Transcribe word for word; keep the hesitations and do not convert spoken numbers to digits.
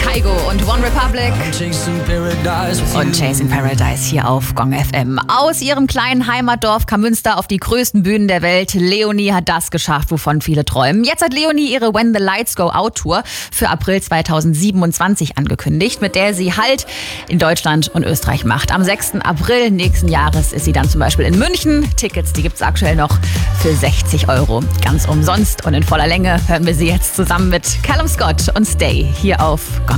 Kygo und One Republic und Chasing Paradise hier auf Gong F M. Aus ihrem kleinen Heimatdorf kam Münster auf die größten Bühnen der Welt. Leonie hat das geschafft, wovon viele träumen. Jetzt hat Leonie ihre When the Lights Go Out Tour für April zweitausendsiebenundzwanzig angekündigt, mit der sie Halt in Deutschland und Österreich macht. Am sechsten April nächsten Jahres ist sie dann zum Beispiel in München. Tickets, die gibt's aktuell noch für sechzig Euro. Ganz umsonst und in voller Länge hören wir sie jetzt zusammen mit Callum Scott und Stay hier auf Gong.